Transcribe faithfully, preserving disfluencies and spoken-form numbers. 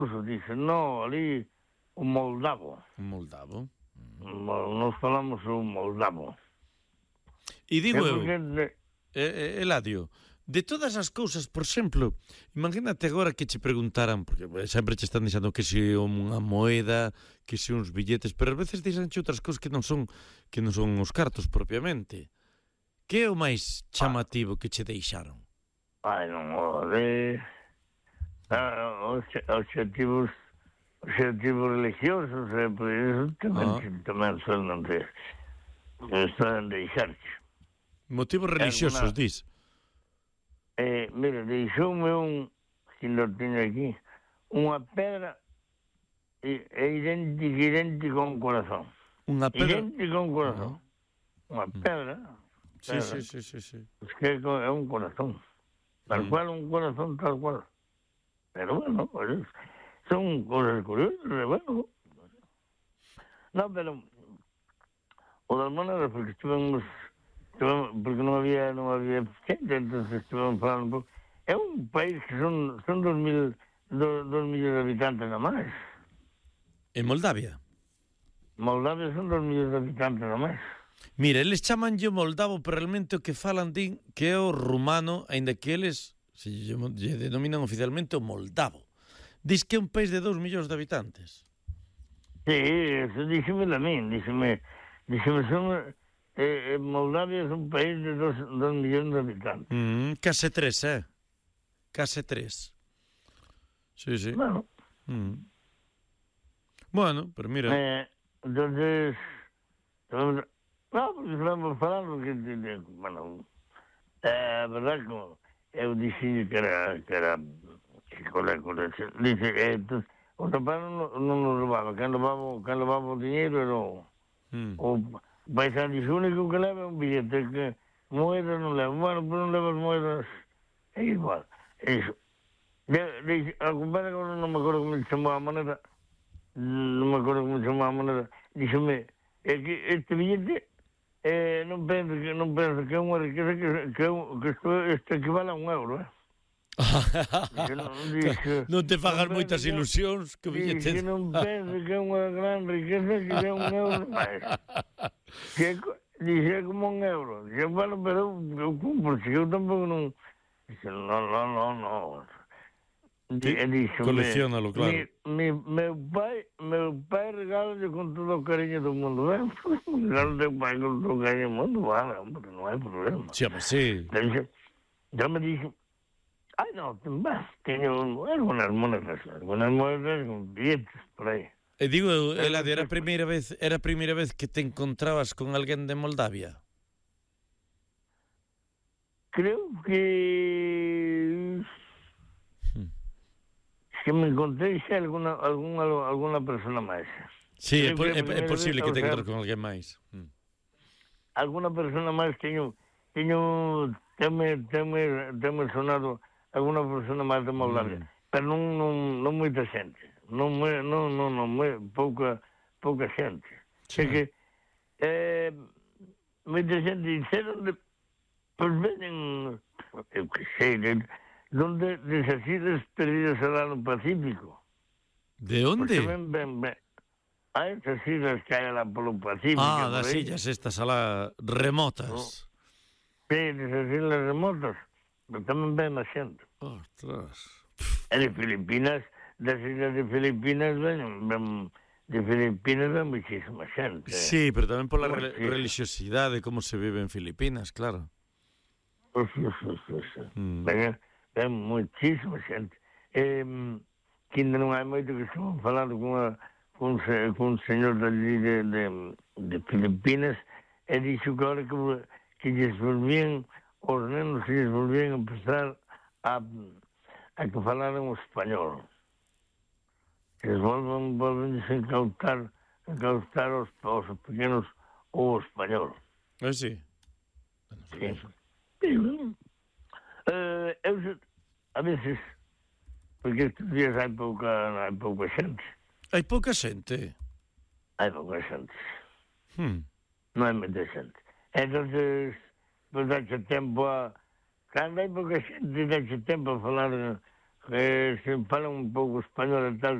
ruso dice, no, ali o moldavo. Un moldavo. Mo- Nós falamos o moldavo. E digo É eu, porque de- eh, eh, Eladio, de todas as cousas, por exemplo, imagínate agora que che preguntaran, porque eh, sempre che están dixendo que se unha moeda, que se uns billetes, pero a veces dixenche outras cousas que non son que non son os cartos propiamente. Que é o máis chamativo que che deixaron? Ai, non o de... Ah, os objetivos objetivos religiosos, e por iso tamén, Ah. tamén son de... Están deixarche. Motivos religiosos, alguna- dis? Eh, mira, deixoume un, que lo teño aquí, unha pedra e, e idéntico, idéntico a un corazón. Unha pedra... Idéntico a un corazón. Unha pedra. Sí, pedra. sí, sí, sí, sí. Es que é un corazón. Tal Mm. cual, un corazón, tal cual. Pero bueno, pues, son cosas curiosas, e bueno. No, pero o das monedas, porque estivemos, estivemos porque non había non había gente, entonces estivemos falando un pouco. É un país que son son dos mil dos, dos millóns de habitantes nada máis. En Moldavia? Moldavia son dos millóns de habitantes nada máis. Mira, eles chaman yo moldavo, pero realmente o que falan din que é o rumano, aínda que eles se lle, lle denominan oficialmente o moldavo. Dis que é un país de dous millóns de habitantes. Sí, eso díxeme a min, díxeme, díxeme son eh, Moldavia é un país de dos, dos millóns de habitantes. Mm, case tres, eh? Case tres. Sí, sí. Bueno, Mm. Bueno, pero mira... eh, entonces, no, porque estamos falando que, de, de, bueno, eh, a verdad que eu dixi que era, que era, que cola, cola, dice, eh, entonces, o rapaz non, non nos roubaba, quen levaba, quen levaba o dinheiro era o, Mm. o paisano, dice, o único que leva é un billete, que moedas non leva, bueno, pero non levas moedas, é igual, iso. De, de, a compañera, non me acordo como se chamaba a moneda, non me acordo como se chamaba a moneda, díxeme, é que este billete eh, non penso que non penso que é unha riqueza que, que, que isto, isto equivale a un euro, eh? Dixe, non, dixe, non te fagas non moitas penso que- ilusións que o billete... Dixe, non penso que é unha gran riqueza que é un euro máis. Que, é co- dixe, é como un euro. Dixe, bueno, pero eu, eu cumpro, se eu tampouco non... Dixe, non, non, non, non. Sí, E dixo, colecciónalo, claro. Mi, mi, meu pai, meu pai regalo con todo o cariño do mundo. Ben, regalo teu pai con todo o cariño do mundo, vale, hombre, non hai problema. Sí, home, sí. Dixe, yo me dixo, ai, no, bah, teño algunas monedas, algunas monedas con billetes por aí. E digo, Eladio, era a primeira vez, era a primeira vez que te encontrabas con alguén de Moldavia? Creo que... que me encontrei xa alguna, alguna, alguna persona máis. Sí, é, Creo po- que a é, é primeira posible vez, que o te sea, encontres con alguén máis. Mm. Alguna persona máis teño, teño, teme, teme, teme sonado alguna persona máis de Moldavia, Mm. pero non, non, non moita xente, non, moi- non, non, non, moi- pouca, pouca xente. Sí. É que, eh, moita xente dixeron de, pois veñen, eu que sei, de, donde desas ilhas perdidas alá no Pacífico. De Pois onde? tamén ven, ven, a esas ilhas que hai alá polo Pacífico. Ah, por das aí. illas estas alá remotas. Sí, desas ilhas remotas, pero tamén ven a xente. Ostras. E de Filipinas, das ilhas de Filipinas ven, ven de Filipinas ven muchísima xente. Sí, pero tamén pola Moi, re- sí. religiosidade, como se vive en Filipinas, claro. Pues, pues, pues, pues, Mm. ven, ven muchísima xente. Eh, que ainda non hai moito que estamos falando con, a, con, se, con un señor dali de, de, de Filipinas e dixo que ahora que, que lles volvían, os nenos que lles volvían a empezar a, a que falaran o español. Que les volvan, volven a incautar, incautar os, os pequenos o español. Eh, sí. Bueno, Sí. Sí, bueno. Eh, eu, se- a veces, porque estes días hai pouca, hai pouca xente, Hai pouca xente. hai pouca xente, Hmm. non hai moita xente. Entonces, pois dache tempo a... Cando hai pouca xente, dache tempo a falar eh, se falan un pouco español e tal,